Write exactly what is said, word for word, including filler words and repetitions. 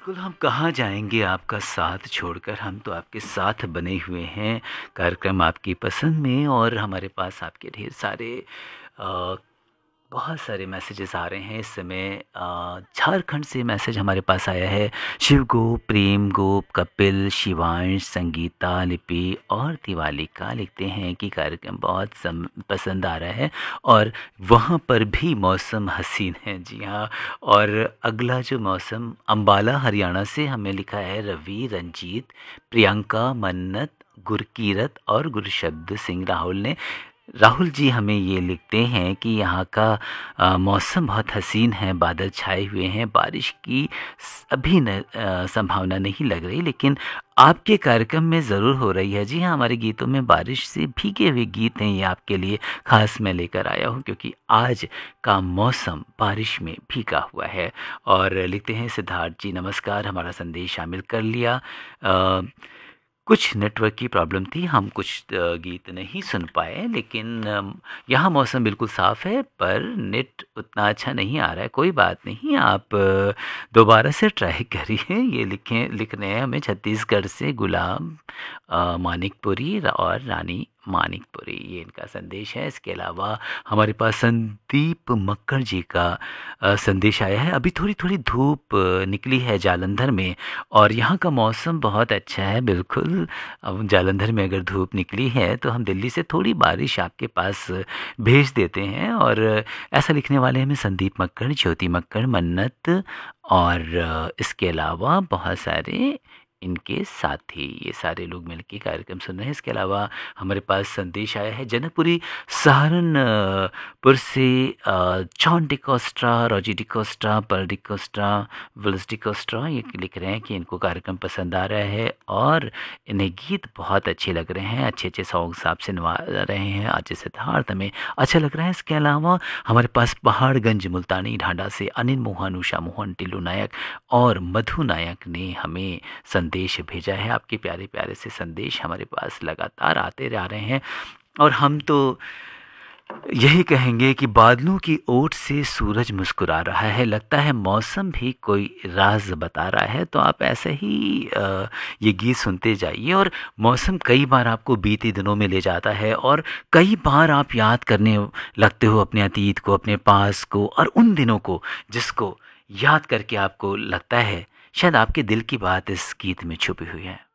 बिल्कुल, हम कहाँ जाएँगे आपका साथ छोड़कर, हम तो आपके साथ बने हुए हैं, कार्यक्रम आपकी पसंद में और हमारे पास आपके ढेर सारे अ, बहुत सारे मैसेजेस आ रहे हैं इस समय। अ, झारखंड से मैसेज हमारे पास आया है। शिव गोप, प्रेम गोप, कपिल, शिवांश, संगीता, लिपि और दिवालिका लिखते हैं कि कार्यक्रम बहुत सम पसंद आ रहा है और वहाँ पर भी मौसम हसीन है। जी हाँ, और अगला जो मौसम अम्बाला हरियाणा से हमें लिखा है रवि, रंजीत, प्रियंका, मन्नत, गुरकीरत और गुरशब्द सिंह राहुल ने। राहुल जी हमें ये लिखते हैं कि यहाँ का अ, मौसम बहुत हसीन है, बादल छाए हुए हैं, बारिश की स- अभी न अ, संभावना नहीं लग रही, लेकिन आपके कार्यक्रम में ज़रूर हो रही है। जी हाँ, हमारे गीतों में बारिश से भीगे हुए गीत हैं, ये आपके लिए खास मैं लेकर आया हूँ क्योंकि आज का मौसम बारिश में भीगा हुआ है। और लिखते हैं सिद्धार्थ जी, नमस्कार, हमारा संदेश शामिल कर लिया। अ, कुछ नेटवर्क की प्रॉब्लम थी, हम कुछ अ, गीत नहीं सुन पाए, लेकिन अम, यहाँ मौसम बिल्कुल साफ़ है पर नेट उतना अच्छा नहीं आ रहा है। कोई बात नहीं, आप अ, दोबारा से ट्राई करिए। ये लिखें लिख रहे हैं हमें छत्तीसगढ़ से गुलाम अ, मानिकपुरी र- और रानी मानिकपुरी, ये इनका संदेश है। इसके अलावा हमारे पास संदीप मक्कड़ जी का अ, संदेश आया है। अभी थोड़ी थोड़ी धूप अ, निकली है जालंधर में और यहाँ का मौसम बहुत अच्छा है। बिल्कुल, अब जालंधर में अगर धूप निकली है तो हम दिल्ली से थोड़ी बारिश आपके पास भेज देते हैं। और ऐसा लिखने वाले हमें संदीप मक्कड़, ज्योति मक्कड़, मन्नत और अ, इसके अलावा बहुत सारे इनके साथी, ये सारे लोग मिलकर कार्यक्रम सुन रहे हैं। इसके अलावा हमारे पास संदेश आया है जनकपुरी सहारनपुर से। अ, जॉन डिकोस्ट्रा, रॉजी डिकोस्ट्रा, पर डिकोस्ट्रा, विल्स डिकोस्ट्रा ये लिख रहे हैं कि इनको कार्यक्रम पसंद आ रहा है और इन्हें गीत बहुत अच्छे लग रहे हैं, अच्छे अच्छे सॉन्ग्स आपसे नवा रहे हैं, आज सिद्धार्थ में अच्छा लग रहा है। इसके अलावा हमारे पास पहाड़गंज मुल्तानी ढांढा से अनिल मोहन, उषा मोहन, टिल्लू नायक और मधु नायक ने हमें संदेश भेजा है। आपके प्यारे प्यारे से संदेश हमारे पास लगातार आते जा रहे हैं और हम तो यही कहेंगे कि बादलों की ओट से सूरज मुस्कुरा रहा है, लगता है मौसम भी कोई राज बता रहा है। तो आप ऐसे ही अ, ये गीत सुनते जाइए और मौसम कई बार आपको बीते दिनों में ले जाता है और कई बार आप याद करने लगते हो अपने अतीत को, अपने पास को और उन दिनों को जिसको याद करके आपको लगता है शायद आपके दिल की बात इस गीत में छुपी हुई है।